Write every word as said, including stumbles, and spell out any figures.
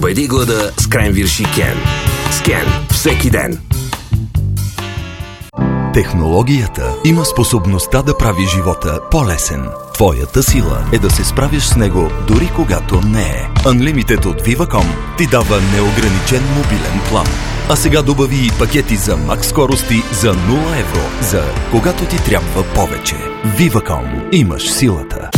Победи глада с Кренвирш и Кен. С Кен всеки ден. Технологията има способността да прави живота по-лесен. Твоята сила е да се справиш с него дори когато не е. Unlimited от Viva.com ти дава неограничен мобилен план. А сега добави и пакети за макс скорости за нула евро, за когато ти трябва повече. Viva.com. Имаш силата.